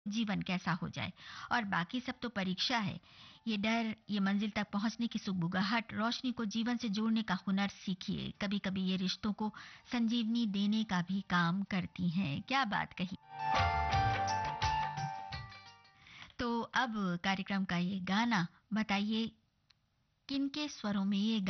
जीवन कैसा हो जाए और बाकी सब तो परीक्षा है। ये डर, ये मंजिल तक पहुंचने की सुगबुगाहट, रोशनी को जीवन से जोड़ने का हुनर सीखिए। कभी-कभी ये रिश्तों को संजीवनी देने का भी काम करती हैं। क्या बात कही। तो अब कार्यक्रम का ये गाना बताइए किनके स्वरों में ये